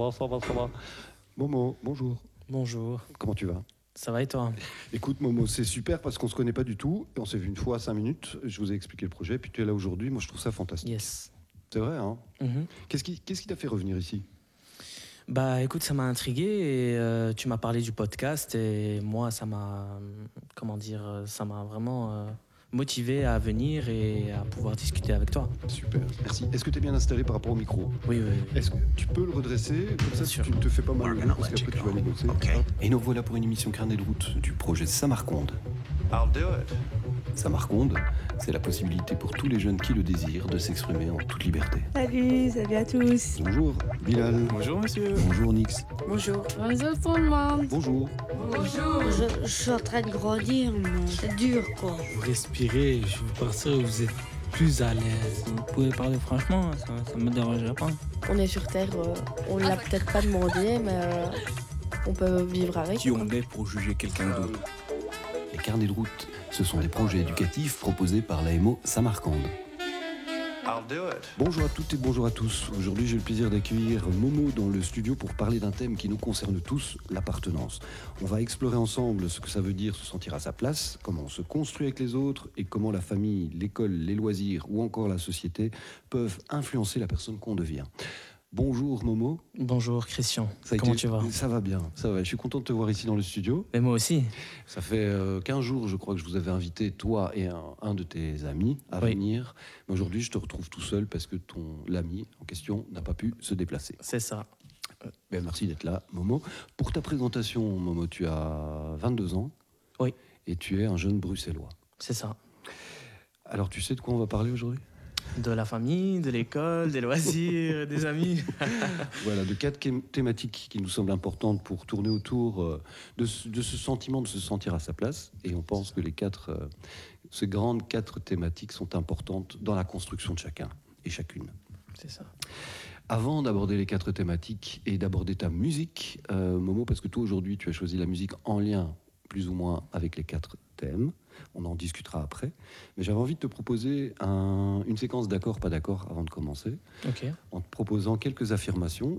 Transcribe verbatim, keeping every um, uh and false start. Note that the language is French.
va, ça va, ça va. Momo, bonjour. Bonjour. Comment tu vas? Ça va et toi? Écoute, Momo, c'est super parce qu'on se connaît pas du tout. Et on s'est vu une fois à cinq minutes. Je vous ai expliqué le projet. Puis tu es là aujourd'hui. Moi, je trouve ça fantastique. Yes. C'est vrai, hein? Mhm. Qu'est-ce qui, qu'est-ce qui t'a fait revenir ici? Bah écoute, ça m'a intrigué et euh, tu m'as parlé du podcast et moi, ça m'a, comment dire, euh, ça m'a vraiment euh, motivé à venir et à pouvoir discuter avec toi. Super, merci. Est-ce que tu es bien installé par rapport au micro? Oui, oui, oui. Est-ce que tu peux le redresser? Comme ça, sûr. tu ne te fais pas mal au dos parce qu'après, tu vas aller bosser. Okay. Hop. Et nous voilà pour une émission Carnet de route du projet Samarconde. I'll do it. Samarconde, c'est la possibilité pour tous les jeunes qui le désirent de s'exprimer en toute liberté. Salut, salut à tous. Bonjour, Bilal. Bonjour monsieur. Bonjour, Nix. Bonjour. Bonjour tout le monde. Bonjour. Je, je suis en train de grandir, mais c'est dur quoi. Vous respirez, je veux partir où vous êtes plus à l'aise. Vous pouvez parler franchement, ça ne me dérangerait pas. On est sur Terre, euh, on l'a peut-être pas demandé, mais euh, on peut vivre avec. Qui on est pour juger quelqu'un d'autre? Les carnets de route, ce sont des projets éducatifs proposés par l'A M O Samarcande. I'll do it. Bonjour à toutes et bonjour à tous. Aujourd'hui, j'ai le plaisir d'accueillir Momo dans le studio pour parler d'un thème qui nous concerne tous, l'appartenance. On va explorer ensemble ce que ça veut dire se sentir à sa place, comment on se construit avec les autres et comment la famille, l'école, les loisirs ou encore la société peuvent influencer la personne qu'on devient. Bonjour Momo. Bonjour Christian. Ça a Comment été- tu vas? Ça va bien, ça va. Je suis content de te voir ici dans le studio. Mais moi aussi. Ça fait euh, quinze jours, je crois, que je vous avais invité, toi et un, un de tes amis, à Oui. venir. Mais aujourd'hui, je te retrouve tout seul parce que ton l'ami en question n'a pas pu se déplacer. C'est ça. Ben, merci d'être là, Momo. Pour ta présentation, Momo, tu as vingt-deux ans. Oui. Et tu es un jeune bruxellois. C'est ça. Alors, tu sais de quoi on va parler aujourd'hui? De la famille, de l'école, des loisirs, des amis. Voilà, de quatre thém- thématiques qui nous semblent importantes pour tourner autour euh, de, ce, de ce sentiment de se sentir à sa place. Et on pense que les quatre, euh, ces grandes quatre thématiques sont importantes dans la construction de chacun et chacune. C'est ça. Avant d'aborder les quatre thématiques et d'aborder ta musique, euh, Momo, parce que toi aujourd'hui tu as choisi la musique en lien plus ou moins avec les quatre thèmes, on en discutera après, mais j'avais envie de te proposer un- une séquence d'accords, pas d'accords avant de commencer, Ok. en te proposant quelques affirmations